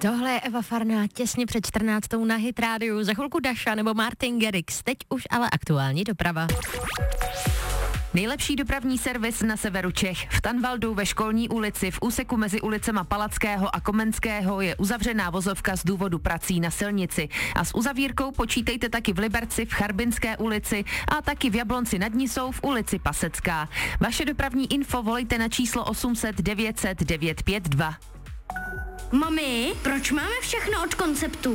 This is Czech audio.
Tohle je Eva Farná těsně před 14. na Hit Radio. Za chvilku Daša nebo Martin Garrix. Teď už ale aktuální doprava. Nejlepší dopravní servis na severu Čech. V Tanvaldu ve Školní ulici v úseku mezi ulicema Palackého a Komenského je uzavřená vozovka z důvodu prací na silnici. A s uzavírkou počítejte taky v Liberci v Charbinské ulici a taky v Jablonci nad Nisou v ulici Pasecká. Vaše dopravní info volejte na číslo 800 900 952. Mami, proč máme všechno od Konceptu?